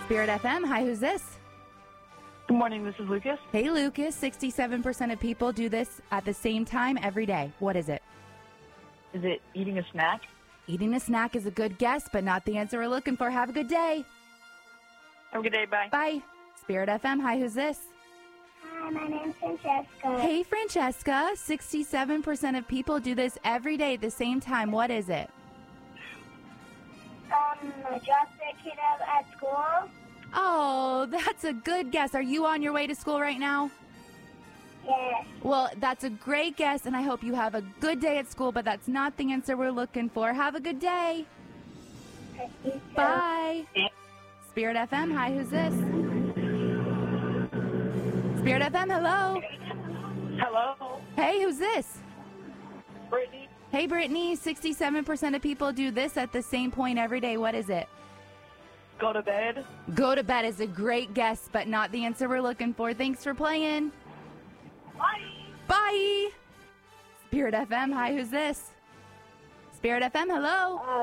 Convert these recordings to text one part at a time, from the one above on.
Spirit FM. Hi, who's this? Good morning, this is Lucas. Hey, Lucas. 67% of people do this at the same time every day. What is it? Is it eating a snack? Eating a snack is a good guess, but not the answer we're looking for. Have a good day. Have a good day, bye. Bye. Spirit FM. Hi, who's this? Hi, my name's Francesca. Hey, Francesca. 67% of people do this every day at the same time. What is it? Drop the kid up at school. Oh, that's a good guess. Are you on your way to school right now? Yes. Well, that's a great guess, and I hope you have a good day at school, but that's not the answer we're looking for. Have a good day. You too. Bye. Spirit FM. Hi, who's this? Spirit FM, hello. Hello, Hey, who's this? Brittany. Hey, Brittany. 67% of people do this at the same point every day. What is it? Go to bed. Go to bed is a great guess, but not the answer we're looking for. Thanks for playing. Bye. Bye. Spirit FM. Hi, who's this? Spirit FM, hello.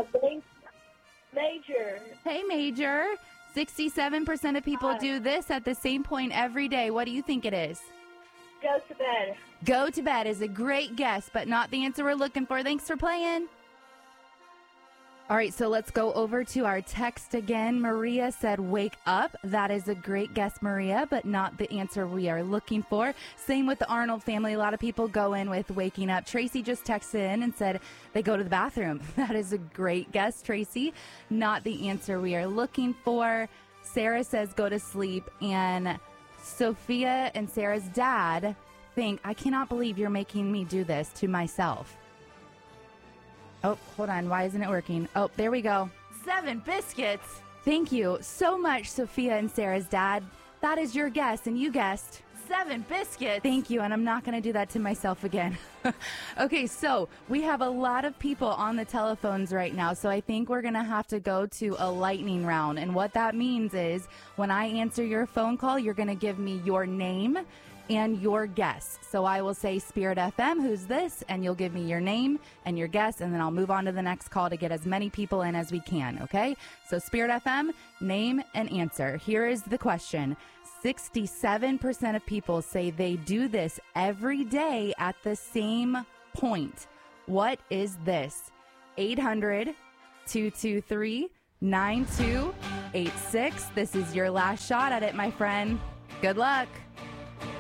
Major. Hey, Major. 67% of people do this at the same point every day. What do you think it is? Go to bed. Go to bed is a great guess, but not the answer we're looking for. Thanks for playing. All right, so let's go over to our text again. Maria said, wake up. That is a great guess, Maria, but not the answer we are looking for. Same with the Arnold family. A lot of people go in with waking up. Tracy just texted in and said they go to the bathroom. That is a great guess, Tracy. Not the answer we are looking for. Sarah says go to sleep. And Sophia and Sarah's dad think, I cannot believe you're making me do this to myself. Oh, hold on. Why isn't it working? Oh, there we go. 7 biscuits. Thank you so much, Sophia and Sarah's dad. That is your guess, and you guessed 7 biscuits. Thank you, and I'm not going to do that to myself again. Okay, so we have a lot of people on the telephones right now, so I think we're going to have to go to a lightning round. And what that means is when I answer your phone call, you're going to give me your name and your guess. So I will say Spirit FM, who's this? And you'll give me your name and your guess, and then I'll move on to the next call to get as many people in as we can, okay? So Spirit FM, name and answer. Here is the question. 67% of people say they do this every day at the same point. What is this? 800-223-9286. This is your last shot at it, my friend. Good luck.